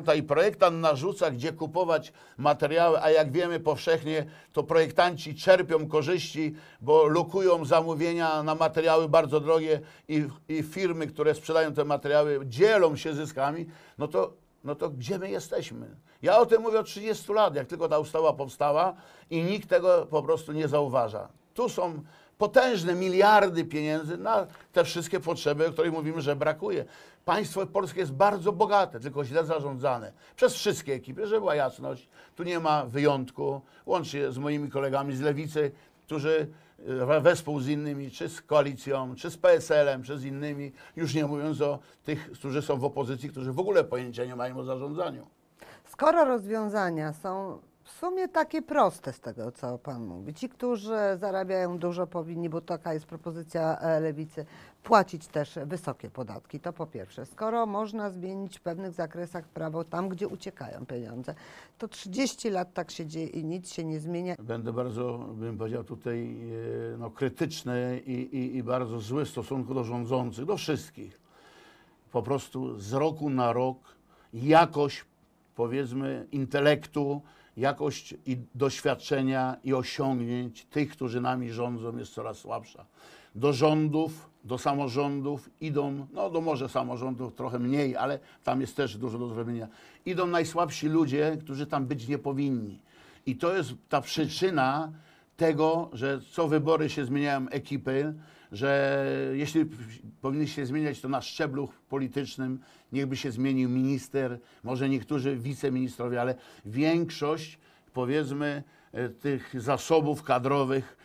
projektanta i projektant narzuca, gdzie kupować materiały, a jak wiemy powszechnie, to projektanci czerpią korzyści, bo lokują zamówienia na materiały bardzo drogie i firmy, które sprzedają te materiały, dzielą się zyskami, no to gdzie my jesteśmy? Ja o tym mówię od 30 lat, jak tylko ta ustawa powstała i nikt tego po prostu nie zauważa. Tu są potężne miliardy pieniędzy na te wszystkie potrzeby, o których mówimy, że brakuje. Państwo polskie jest bardzo bogate, tylko źle zarządzane. Przez wszystkie ekipy, żeby była jasność. Tu nie ma wyjątku, łącznie z moimi kolegami z Lewicy, którzy wespół z innymi, czy z koalicją, czy z PSL-em, czy z innymi, już nie mówiąc o tych, którzy są w opozycji, którzy w ogóle pojęcia nie mają o zarządzaniu. Skoro rozwiązania są w sumie takie proste z tego, co Pan mówi, ci, którzy zarabiają dużo, powinni, bo taka jest propozycja Lewicy, płacić też wysokie podatki, to po pierwsze. Skoro można zmienić w pewnych zakresach prawo tam, gdzie uciekają pieniądze, to 30 lat tak się dzieje i nic się nie zmienia. Będę bardzo, bym powiedział tutaj, krytyczny i bardzo zły w stosunku do rządzących, do wszystkich. Po prostu z roku na rok jakość, powiedzmy, intelektu, jakość i doświadczenia i osiągnięć tych, którzy nami rządzą, jest coraz słabsza. Do rządów, do samorządów idą, no do może samorządów trochę mniej, ale tam jest też dużo do zrobienia. Idą najsłabsi ludzie, którzy tam być nie powinni. I to jest ta przyczyna tego, że co wybory się zmieniają ekipy, że jeśli powinny się zmieniać, to na szczeblu politycznym, niechby się zmienił minister, może niektórzy wiceministrowie, ale większość, powiedzmy, tych zasobów kadrowych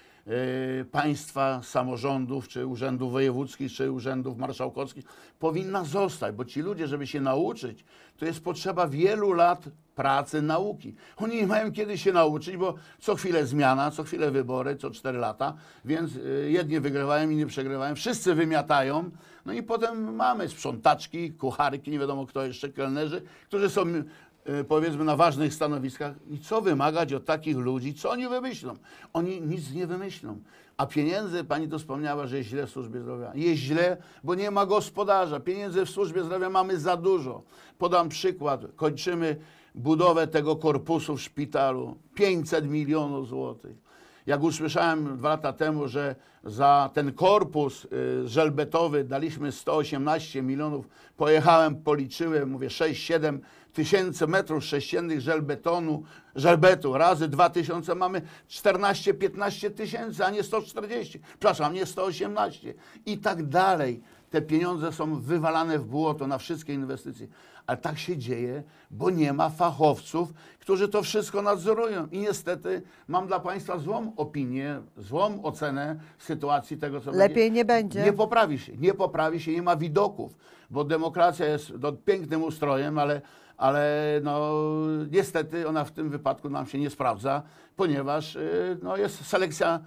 państwa, samorządów, czy urzędów wojewódzkich, czy urzędów marszałkowskich powinna zostać, bo ci ludzie, żeby się nauczyć, to jest potrzeba wielu lat pracy, nauki. Oni nie mają kiedy się nauczyć, bo co chwilę zmiana, co chwilę wybory, co 4 lata, więc jedni wygrywają, inni przegrywają, wszyscy wymiatają, no i potem mamy sprzątaczki, kucharki, nie wiadomo kto jeszcze, kelnerzy, którzy są powiedzmy na ważnych stanowiskach i co wymagać od takich ludzi, co oni wymyślą? Oni nic nie wymyślą. A pieniędzy, pani to wspomniała, że jest źle w służbie zdrowia. Jest źle, bo nie ma gospodarza. Pieniędzy w służbie zdrowia mamy za dużo. Podam przykład. Kończymy budowę tego korpusu w szpitalu. 500 milionów złotych. Jak usłyszałem 2 lata temu, że za ten korpus żelbetowy daliśmy 118 milionów, pojechałem, policzyłem, mówię 6-7 tysięcy metrów sześciennych żelbetu, razy 2000 mamy 14-15 tysięcy, a nie 140, przepraszam, nie 118 i tak dalej. Te pieniądze są wywalane w błoto na wszystkie inwestycje. Ale tak się dzieje, bo nie ma fachowców, którzy to wszystko nadzorują. I niestety mam dla państwa złą opinię, złą ocenę sytuacji tego, co Lepiej nie będzie. Nie poprawi się, nie ma widoków, bo demokracja jest pięknym ustrojem, ale no, niestety ona w tym wypadku nam się nie sprawdza, ponieważ no, jest selekcja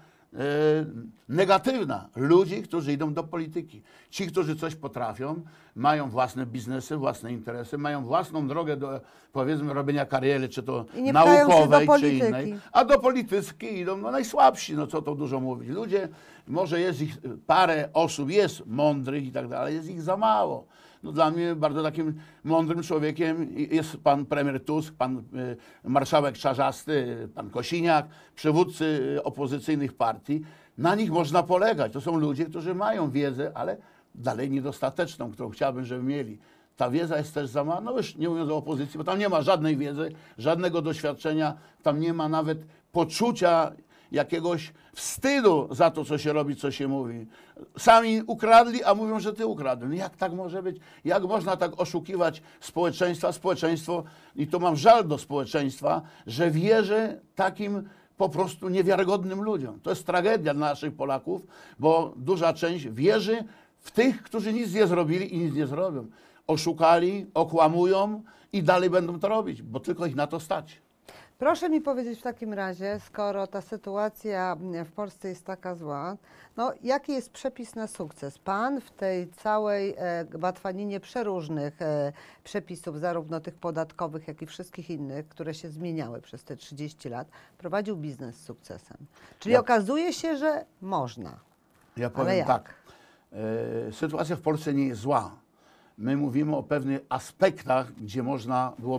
negatywna ludzi, którzy idą do polityki. Ci, którzy coś potrafią, mają własne biznesy, własne interesy, mają własną drogę do, powiedzmy, robienia kariery, czy to naukowej, czy innej, a do polityki idą no, najsłabsi, no co to dużo mówić. Ludzie, może jest ich parę osób, jest mądrych i tak dalej, jest ich za mało. No, dla mnie bardzo takim mądrym człowiekiem jest pan premier Tusk, pan marszałek Czarzasty, pan Kosiniak, przywódcy opozycyjnych partii. Na nich można polegać. To są ludzie, którzy mają wiedzę, ale dalej niedostateczną, którą chciałbym, żeby mieli. Ta wiedza jest też za mała, no już nie mówiąc o opozycji, bo tam nie ma żadnej wiedzy, żadnego doświadczenia, tam nie ma nawet poczucia jakiegoś wstydu za to, co się robi, co się mówi. Sami ukradli, a mówią, że ty ukradłeś. No jak tak może być? Jak można tak oszukiwać społeczeństwa? Społeczeństwo, i to mam żal do społeczeństwa, że wierzy takim po prostu niewiarygodnym ludziom. To jest tragedia dla naszych Polaków, bo duża część wierzy w tych, którzy nic nie zrobili i nic nie zrobią. Oszukali, okłamują i dalej będą to robić, bo tylko ich na to stać. Proszę mi powiedzieć w takim razie, skoro ta sytuacja w Polsce jest taka zła, no jaki jest przepis na sukces? Pan w tej całej batwaninie przeróżnych przepisów, zarówno tych podatkowych, jak i wszystkich innych, które się zmieniały przez te 30 lat, prowadził biznes z sukcesem. Czyli okazuje się, że można. Ja powiem tak, sytuacja w Polsce nie jest zła. My mówimy o pewnych aspektach, gdzie można było